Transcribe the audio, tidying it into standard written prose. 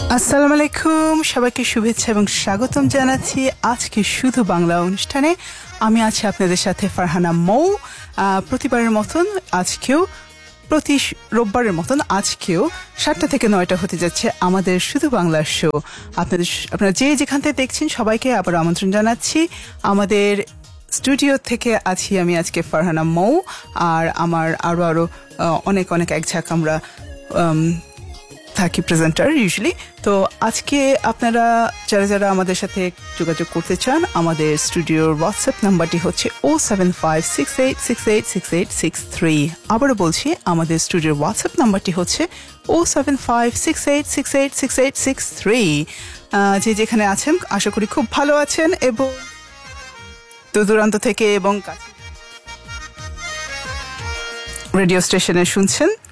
আসসালামু আলাইকুম, সবাইকে শুভেচ্ছা এবং স্বাগতম জানাচ্ছি আজকে শুধু বাংলা অনুষ্ঠানে। আমি আছি আপনাদের সাথে ফারহানা মৌ। প্রতিবারের মতন আজকেও, প্রতি রোববারের মতন আজকেও 7টা থেকে 9টা হতে যাচ্ছে আমাদের শুধু বাংলার শো। আপনারা যে যেখান থেকে দেখছেন সবাইকে আবার আমন্ত্রণ জানাচ্ছি। আমাদের স্টুডিও থেকে আছি আমি আজকে ফারহানা মৌ, আর আমার আরো অনেক অনেক একঝাঁক আমরা থাকি প্রেজেন্টার ইউজুয়ালি। তো আজকে আপনারা যারা আমাদের সাথে যোগাযোগ করতে চান, আমাদের স্টুডিওর হোয়াটসঅ্যাপ নাম্বারটি হচ্ছে 07568686863। আবারও বলছি, আমাদের স্টুডিওর হোয়াটসঅ্যাপ নাম্বারটি হচ্ছে 07568686863। যে যেখানে আছেন আশা করি খুব ভালো আছেন এবং দূর দূরান্ত থেকে এবং কাছে রেডিও স্টেশনে শুনছেন।